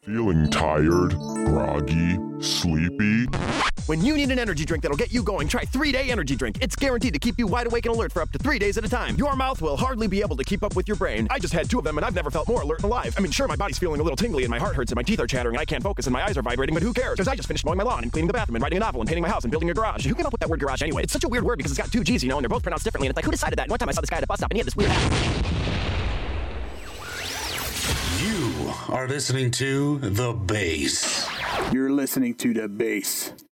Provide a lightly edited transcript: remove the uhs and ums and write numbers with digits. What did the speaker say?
Feeling tired, groggy, sleepy? When you need an energy drink that'll get you going, try 3-Day Energy Drink. It's guaranteed to keep you wide awake and alert for up to 3 days at a time. Your mouth will hardly be able to keep up with your brain. I just had 2 of them and I've never felt more alert and alive. I mean, sure, my body's feeling a little tingly and my heart hurts and my teeth are chattering and I can't focus and my eyes are vibrating, but who cares? Because I just finished mowing my lawn and cleaning the bathroom and writing a novel and painting my house and building a garage. Who came up with that word garage anyway? It's such a weird word because it's got 2 G's, you know, and they're both pronounced differently and it's like, who decided that? And one time I saw this guy at a bus stop and he had this weird hat. You are listening to The Base. You're listening to The Base.